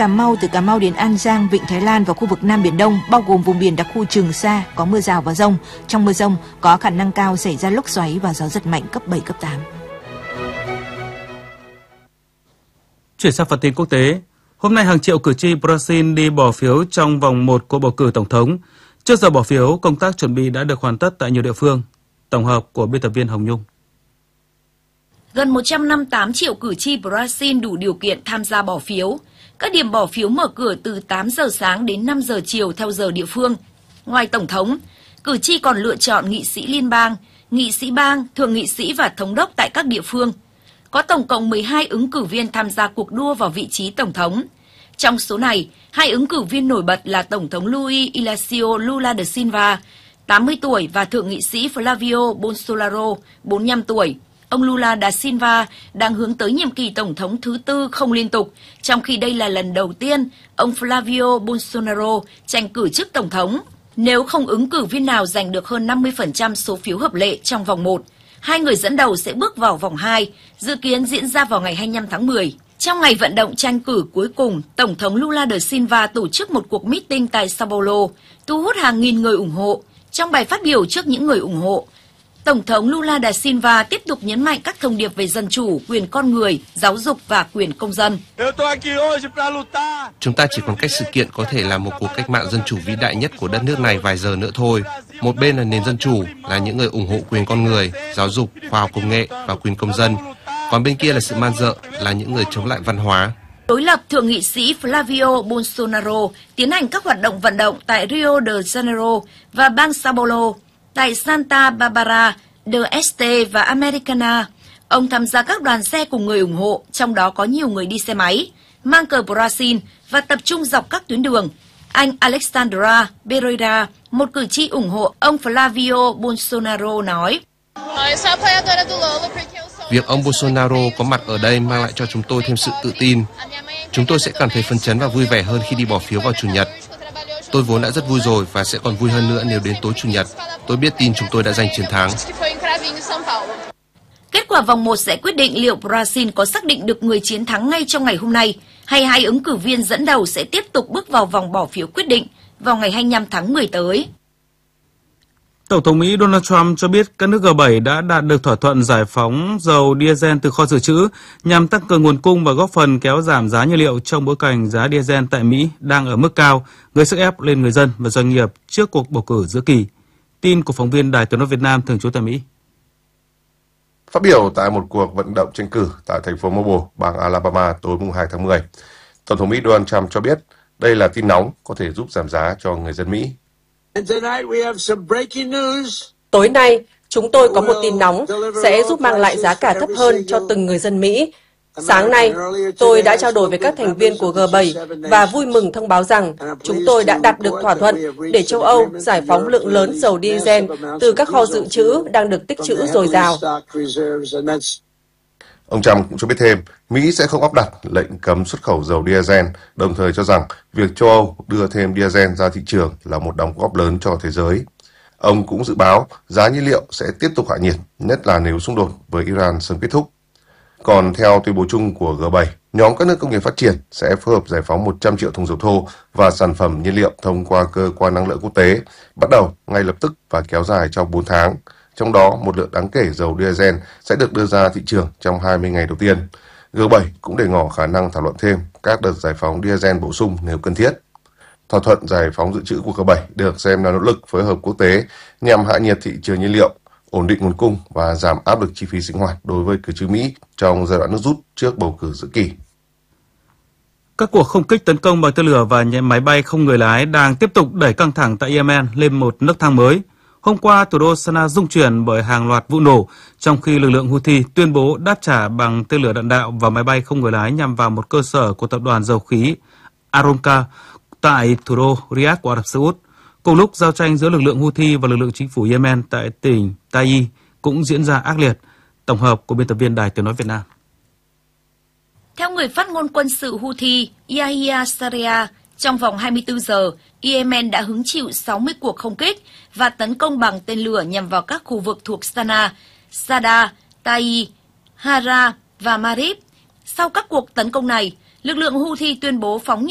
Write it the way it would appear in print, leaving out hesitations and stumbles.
Cà Mau, từ Cà Mau đến An Giang, Vịnh Thái Lan và khu vực Nam Biển Đông, bao gồm vùng biển đặc khu Trường Sa, có mưa rào và dông. Trong mưa dông có khả năng cao xảy ra lốc xoáy và gió giật mạnh cấp 7, cấp 8. Chuyển sang phần tin quốc tế. Hôm nay hàng triệu cử tri Brazil đi bỏ phiếu trong vòng 1 cuộc bầu cử tổng thống. Trước giờ bỏ phiếu, công tác chuẩn bị đã được hoàn tất tại nhiều địa phương. Tổng hợp của biên tập viên Hồng Nhung. Gần 158 triệu cử tri Brazil đủ điều kiện tham gia bỏ phiếu. Các điểm bỏ phiếu mở cửa từ 8 giờ sáng đến 5 giờ chiều theo giờ địa phương. Ngoài tổng thống, cử tri còn lựa chọn nghị sĩ liên bang, nghị sĩ bang, thượng nghị sĩ và thống đốc tại các địa phương. Có tổng cộng 12 ứng cử viên tham gia cuộc đua vào vị trí tổng thống. Trong số này, 2 ứng cử viên nổi bật là Tổng thống Luiz Inácio Lula da Silva, 80 tuổi và thượng nghị sĩ Flavio Bolsonaro, 45 tuổi. Ông Lula da Silva đang hướng tới nhiệm kỳ tổng thống thứ 4 không liên tục, trong khi đây là lần đầu tiên ông Flavio Bolsonaro tranh cử chức tổng thống. Nếu không ứng cử viên nào giành được hơn 50% số phiếu hợp lệ trong vòng 1, hai người dẫn đầu sẽ bước vào vòng 2, dự kiến diễn ra vào ngày 25 tháng 10. Trong ngày vận động tranh cử cuối cùng, Tổng thống Lula da Silva tổ chức một cuộc meeting tại Sao Paulo, thu hút hàng nghìn người ủng hộ. Trong bài phát biểu trước những người ủng hộ, Tổng thống Lula da Silva tiếp tục nhấn mạnh các thông điệp về dân chủ, quyền con người, giáo dục và quyền công dân. Chúng ta chỉ còn cách sự kiện có thể là một cuộc cách mạng dân chủ vĩ đại nhất của đất nước này vài giờ nữa thôi. Một bên là nền dân chủ, là những người ủng hộ quyền con người, giáo dục, khoa học công nghệ và quyền công dân. Còn bên kia là sự man rợ, là những người chống lại văn hóa. Đối lập, thượng nghị sĩ Flavio Bolsonaro tiến hành các hoạt động vận động tại Rio de Janeiro và bang Sao Paulo, tại Santa Barbara do Este và Americana. Ông tham gia các đoàn xe cùng người ủng hộ, trong đó có nhiều người đi xe máy, mang cờ Brazil và tập trung dọc các tuyến đường. Anh Alexandra Pereira, một cử tri ủng hộ ông Flavio Bolsonaro nói: Việc ông Bolsonaro có mặt ở đây mang lại cho chúng tôi thêm sự tự tin. Chúng tôi sẽ cảm thấy phấn chấn và vui vẻ hơn khi đi bỏ phiếu vào Chủ nhật. Tôi vốn đã rất vui rồi và sẽ còn vui hơn nữa nếu đến tối Chủ nhật. Tôi biết tin chúng tôi đã giành chiến thắng. Kết quả vòng 1 sẽ quyết định liệu Brazil có xác định được người chiến thắng ngay trong ngày hôm nay, hay hai ứng cử viên dẫn đầu sẽ tiếp tục bước vào vòng bỏ phiếu quyết định vào ngày 25 tháng 10 tới. Tổng thống Mỹ Donald Trump cho biết các nước G7 đã đạt được thỏa thuận giải phóng dầu diesel từ kho dự trữ nhằm tăng cường nguồn cung và góp phần kéo giảm giá nhiên liệu trong bối cảnh giá diesel tại Mỹ đang ở mức cao, gây sức ép lên người dân và doanh nghiệp trước cuộc bầu cử giữa kỳ. Tin của phóng viên Đài Tiếng nói Việt Nam thường trú tại Mỹ. Phát biểu tại một cuộc vận động tranh cử tại thành phố Mobile, bang Alabama tối 2 tháng 10, Tổng thống Mỹ Donald Trump cho biết đây là tin nóng có thể giúp giảm giá cho người dân Mỹ. Tối nay, chúng tôi có một tin nóng sẽ giúp mang lại giá cả thấp hơn cho từng người dân Mỹ. Sáng nay, tôi đã trao đổi với các thành viên của G7 và vui mừng thông báo rằng chúng tôi đã đạt được thỏa thuận để châu Âu giải phóng lượng lớn dầu diesel từ các kho dự trữ đang được tích trữ dồi dào. Ông Trump cũng cho biết thêm, Mỹ sẽ không áp đặt lệnh cấm xuất khẩu dầu diesel, đồng thời cho rằng việc châu Âu đưa thêm diesel ra thị trường là một đóng góp lớn cho thế giới. Ông cũng dự báo giá nhiên liệu sẽ tiếp tục hạ nhiệt, nhất là nếu xung đột với Iran sớm kết thúc. Còn theo tuyên bố chung của G7, nhóm các nước công nghiệp phát triển sẽ phối hợp giải phóng 100 triệu thùng dầu thô và sản phẩm nhiên liệu thông qua cơ quan năng lượng quốc tế, bắt đầu ngay lập tức và kéo dài trong 4 tháng. Trong đó, một lượng đáng kể dầu diesel sẽ được đưa ra thị trường trong 20 ngày đầu tiên. G7 cũng để ngỏ khả năng thảo luận thêm các đợt giải phóng diesel bổ sung nếu cần thiết. Thỏa thuận giải phóng dự trữ của G7 được xem là nỗ lực phối hợp quốc tế nhằm hạ nhiệt thị trường nhiên liệu, ổn định nguồn cung và giảm áp lực chi phí sinh hoạt đối với cử tri Mỹ trong giai đoạn nước rút trước bầu cử giữa kỳ. Các cuộc không kích tấn công bằng tên lửa và máy bay không người lái đang tiếp tục đẩy căng thẳng tại Yemen lên một nấc thang mới. Hôm qua, thủ đô Sanaa rung chuyển bởi hàng loạt vụ nổ, trong khi lực lượng Houthi tuyên bố đáp trả bằng tên lửa đạn đạo và máy bay không người lái nhằm vào một cơ sở của tập đoàn dầu khí Aramco tại thủ đô Riyadh của Ả Rập Xê Út. Cùng lúc, giao tranh giữa lực lượng Houthi và lực lượng chính phủ Yemen tại tỉnh Taiz cũng diễn ra ác liệt. Tổng hợp của biên tập viên Đài Tiếng nói Việt Nam. Theo người phát ngôn quân sự Houthi Yahya Sharia, trong vòng 24 giờ, Yemen đã hứng chịu 60 cuộc không kích và tấn công bằng tên lửa nhằm vào các khu vực thuộc Sanaa, Sada, Taiz, Hara và Marib. Sau các cuộc tấn công này, lực lượng Houthi tuyên bố phóng